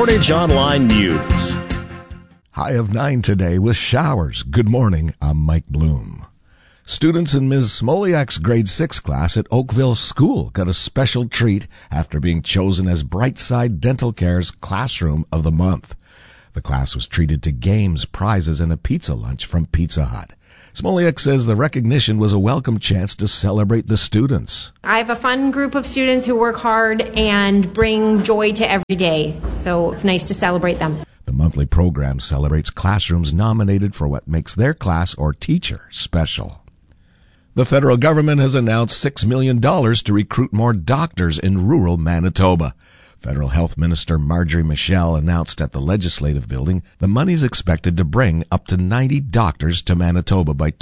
Portage Online News. High of 9 today with showers. Good morning, I'm Mike Bloom. Students in Ms. Smoliak's grade 6 class at Oakville School got a special treat after being chosen as Brightside Dental Care's Classroom of the Month. The class was treated to games, prizes, and a pizza lunch from Pizza Hut. Smoliak says the recognition was a welcome chance to celebrate the students. I have a fun group of students who work hard and bring joy to every day, so it's nice to celebrate them. The monthly program celebrates classrooms nominated for what makes their class or teacher special. The federal government has announced $6 million to recruit more doctors in rural Manitoba. Federal Health Minister Marjorie Michel announced at the Legislative Building the money is expected to bring up to 90 doctors to Manitoba by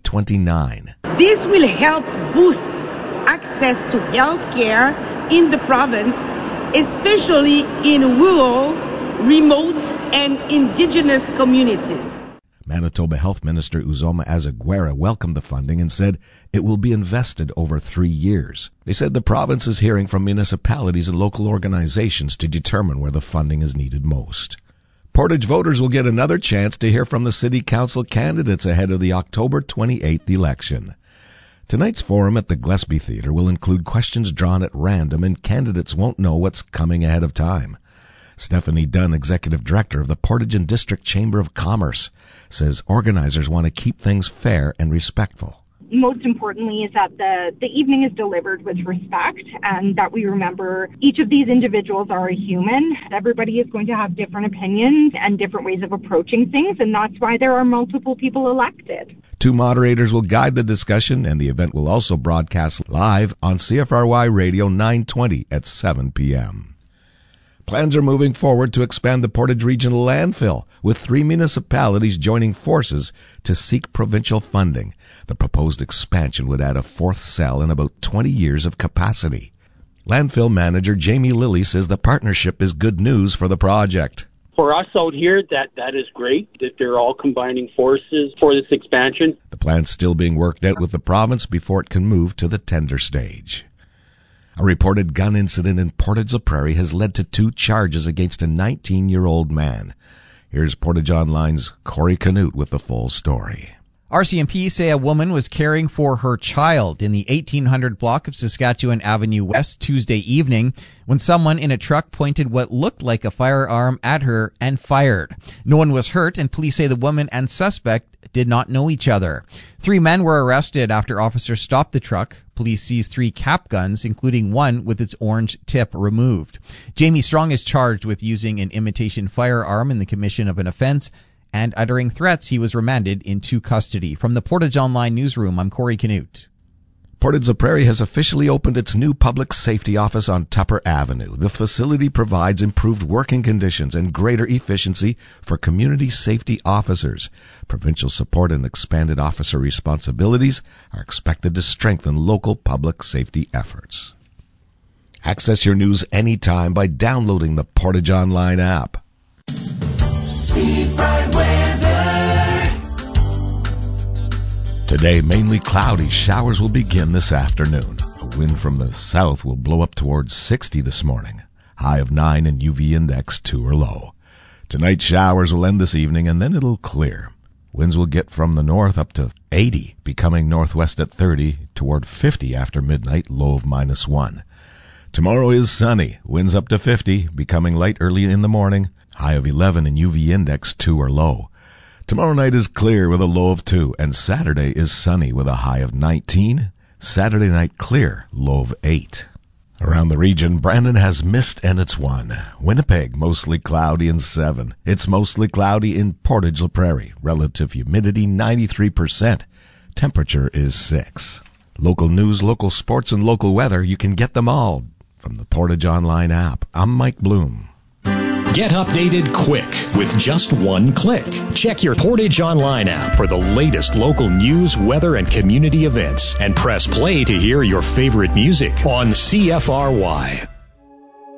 2029. This will help boost access to health care in the province, especially in rural, remote, and indigenous communities. Manitoba Health Minister Uzoma Azaguera welcomed the funding and said it will be invested over 3 years. They said the province is hearing from municipalities and local organizations to determine where the funding is needed most. Portage voters will get another chance to hear from the City Council candidates ahead of the October 28th election. Tonight's forum at the Gillespie Theatre will include questions drawn at random, and candidates won't know what's coming ahead of time. Stephanie Dunn, Executive Director of the Portage and District Chamber of Commerce, says organizers want to keep things fair and respectful. Most importantly is that the evening is delivered with respect, and that we remember each of these individuals are a human. Everybody is going to have different opinions and different ways of approaching things, and that's why there are multiple people elected. 2 moderators will guide the discussion, and the event will also broadcast live on CFRY Radio 920 at 7 p.m. Plans are moving forward to expand the Portage Regional Landfill, with 3 municipalities joining forces to seek provincial funding. The proposed expansion would add a 4th cell and about 20 years of capacity. Landfill manager Jamie Lilly says the partnership is good news for the project. For us out here, that is great that they're all combining forces for this expansion. The plan's still being worked out with the province before it can move to the tender stage. A reported gun incident in Portage-la-Prairie has led to 2 charges against a 19-year-old man. Here's Portage Online's Corey Canute with the full story. RCMP say a woman was caring for her child in the 1800 block of Saskatchewan Avenue West Tuesday evening when someone in a truck pointed what looked like a firearm at her and fired. No one was hurt, and police say the woman and suspect did not know each other. 3 men were arrested after officers stopped the truck. Police seized 3 cap guns, including one with its orange tip removed. Jamie Strong is charged with using an imitation firearm in the commission of an offense and uttering threats. He was remanded into custody. From the Portage Online newsroom, I'm Corey Canute. Portage-la-Prairie has officially opened its new public safety office on Tupper Avenue. The facility provides improved working conditions and greater efficiency for community safety officers. Provincial support and expanded officer responsibilities are expected to strengthen local public safety efforts. Access your news anytime by downloading the Portage Online app. Seafront weather. Today, mainly cloudy. Showers will begin this afternoon. A wind from the south will blow up towards 60 this morning. High of 9 and UV index 2 or low. Tonight, showers will end this evening and then it'll clear. Winds will get from the north up to 80, becoming northwest at 30, toward 50 after midnight, low of -1. Tomorrow is sunny. Winds up to 50, becoming light early in the morning. High of 11 and UV index 2 or low. Tomorrow night is clear with a low of 2, and Saturday is sunny with a high of 19. Saturday night clear, low of 8. Around the region, Brandon has mist and it's 1. Winnipeg, mostly cloudy and 7. It's mostly cloudy in Portage-la-Prairie. Relative humidity, 93%. Temperature is 6. Local news, local sports, and local weather, you can get them all from the Portage Online app. I'm Mike Bloom. Get updated quick with just one click. Check your Portage Online app for the latest local news, weather, and community events, and press play to hear your favorite music on CFRY.